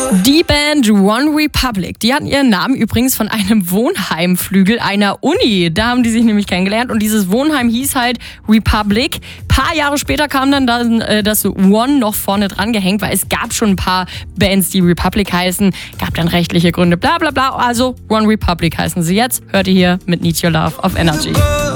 Die Band One Republic, die hatten ihren Namen übrigens von einem Wohnheimflügel einer Uni. Da haben die sich nämlich kennengelernt und dieses Wohnheim hieß halt Republic. Paar Jahre später kam dann das One noch vorne dran gehängt, weil es gab schon ein paar Bands, die Republic heißen. Gab dann rechtliche Gründe, bla bla bla. Also One Republic heißen sie jetzt. Hört ihr hier mit Need Your Love auf Energy.